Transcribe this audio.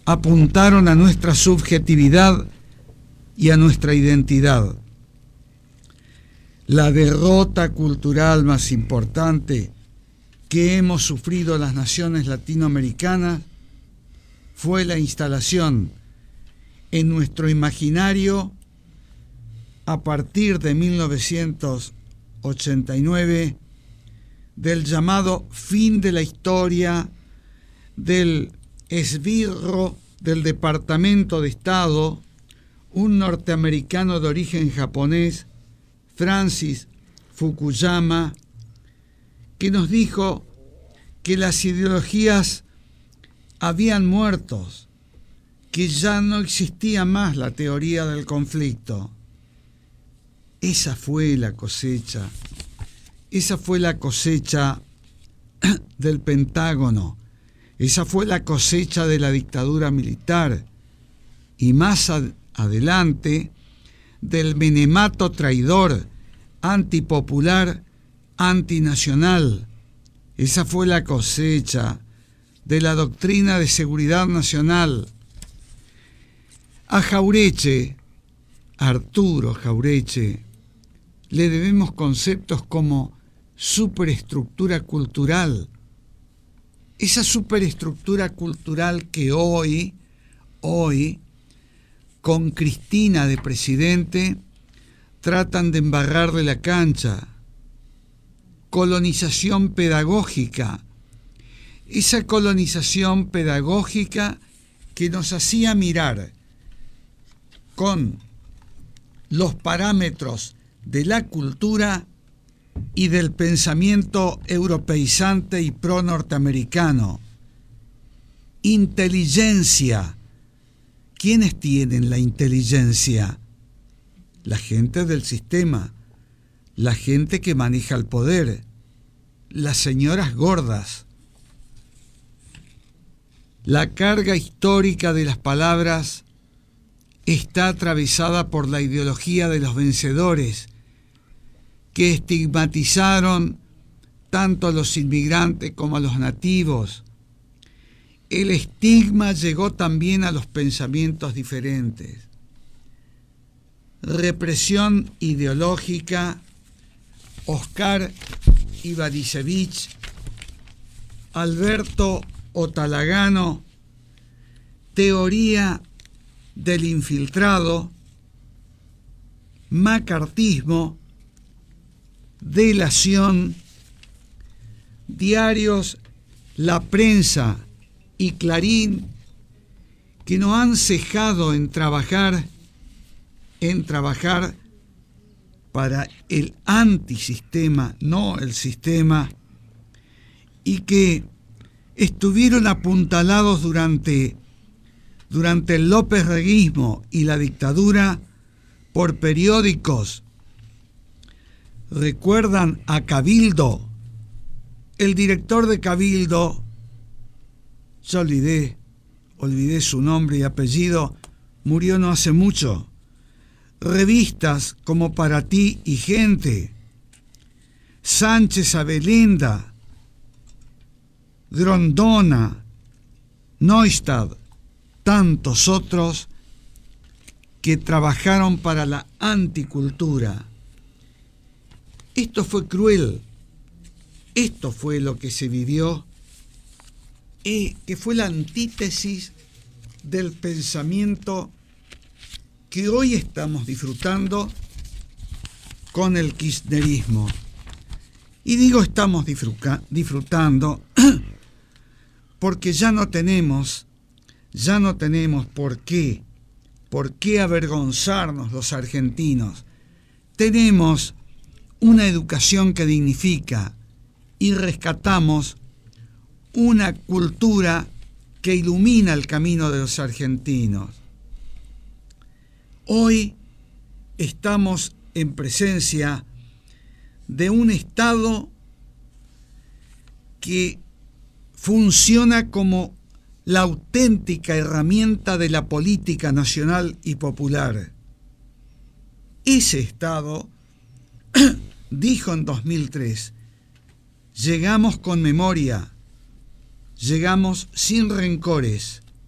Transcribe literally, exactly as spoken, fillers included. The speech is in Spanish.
apuntaron a nuestra subjetividad y a nuestra identidad. La derrota cultural más importante que hemos sufrido las naciones latinoamericanas fue la instalación en nuestro imaginario a partir de mil novecientos ochenta y nueve del llamado fin de la historia del esbirro del Departamento de Estado, un norteamericano de origen japonés, Francis Fukuyama, que nos dijo que las ideologías habían muerto, que ya no existía más la teoría del conflicto. Esa fue la cosecha, esa fue la cosecha del Pentágono, esa fue la cosecha de la dictadura militar y más ad- adelante del menemato traidor, antipopular, antinacional. Esa fue la cosecha de la doctrina de seguridad nacional. A Jauretche, Arturo Jauretche, le debemos conceptos como superestructura cultural. Esa superestructura cultural que hoy, hoy, con Cristina de presidente, tratan de embarrarle la cancha. Colonización pedagógica. Esa colonización pedagógica que nos hacía mirar con los parámetros de la cultura y del pensamiento europeizante y pro-norteamericano. Inteligencia. ¿Quiénes tienen la inteligencia? La gente del sistema, la gente que maneja el poder, las señoras gordas. La carga histórica de las palabras está atravesada por la ideología de los vencedores, que estigmatizaron tanto a los inmigrantes como a los nativos. El estigma llegó también a los pensamientos diferentes. Represión ideológica, Oscar Ivadisevich, Alberto Otalagano, teoría del infiltrado, macartismo, delación, diarios La Prensa y Clarín, que no han cejado en trabajar, en trabajar para el antisistema, no el sistema, y que estuvieron apuntalados durante, durante el lópez-reguismo y la dictadura por periódicos. ¿Recuerdan a Cabildo? El director de Cabildo, yo olvidé, olvidé su nombre y apellido, murió no hace mucho. Revistas como Para Ti y Gente, Sánchez Abelenda, Grondona, Neustadt, tantos otros que trabajaron para la anticultura. Esto fue cruel, esto fue lo que se vivió, eh, que fue la antítesis del pensamiento que hoy estamos disfrutando con el kirchnerismo. Y digo estamos disfruta, disfrutando porque ya no tenemos, ya no tenemos por qué, por qué avergonzarnos los argentinos. Tenemos una educación que dignifica y rescatamos una cultura que ilumina el camino de los argentinos. Hoy estamos en presencia de un Estado que funciona como la auténtica herramienta de la política nacional y popular. Ese Estado dijo en dos mil tres, llegamos con memoria, llegamos sin rencores,